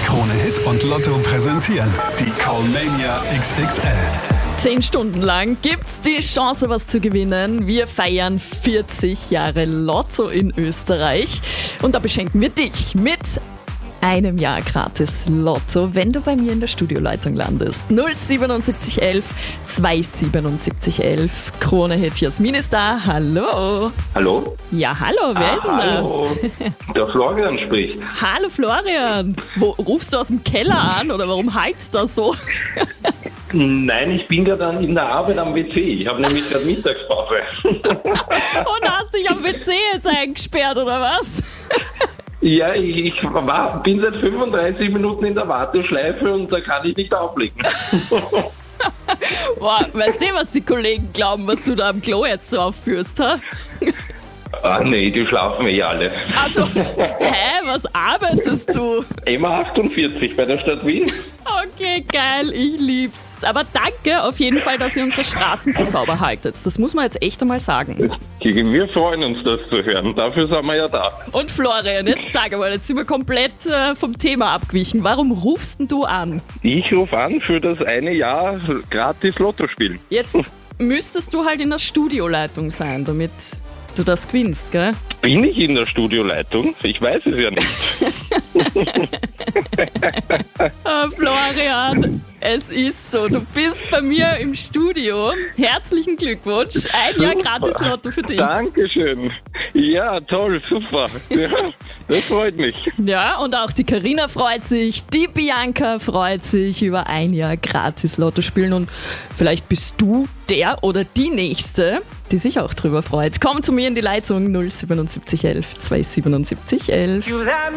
Krone Hit und Lotto präsentieren die Callmania XXL. 10 Stunden lang gibt's die Chance, was zu gewinnen. Wir feiern 40 Jahre Lotto in Österreich. Und da beschenken wir dich mit einem Jahr gratis Lotto, wenn du bei mir in der Studioleitung landest. 07711 27711. Krone Hit Jasmin ist da. Hallo. Hallo? Ja, hallo. Wer ist denn da? Hallo, der Florian spricht. Hallo Florian. Rufst du aus dem Keller an oder warum heizt da so? Nein, ich bin gerade in der Arbeit am WC. Ich habe nämlich gerade Mittagspause. Und hast dich am WC jetzt eingesperrt oder was? Ja, ich bin seit 35 Minuten in der Warteschleife und da kann ich nicht aufblicken. Boah, weißt du, was die Kollegen glauben, was du da am Klo jetzt so aufführst, ha? Ah nee, die schlafen alle. Also, was arbeitest du? Emma 48 bei der Stadt Wien. Okay, geil, ich lieb's. Aber danke auf jeden Fall, dass ihr unsere Straßen so sauber haltet. Das muss man jetzt echt einmal sagen. Wir freuen uns, das zu hören. Dafür sind wir ja da. Und Florian, jetzt sag mal, jetzt sind wir komplett vom Thema abgewichen. Warum rufst denn du an? Ich rufe an für das eine Jahr gratis Lotto spielen. Jetzt müsstest du halt in der Studioleitung sein, damit du das gewinnst, gell? Bin ich in der Studioleitung? Ich weiß es ja nicht. Florian, es ist so, du bist bei mir im Studio. Herzlichen Glückwunsch, ein Jahr gratis Lotto für dich. Dankeschön. Ja, toll, super. Ja, das freut mich. Ja, und auch die Carina freut sich, die Bianca freut sich über ein Jahr gratis Lotto spielen und vielleicht bist du der oder die Nächste, die sich auch drüber freut. Komm zu mir in die Leitung 07711 27711.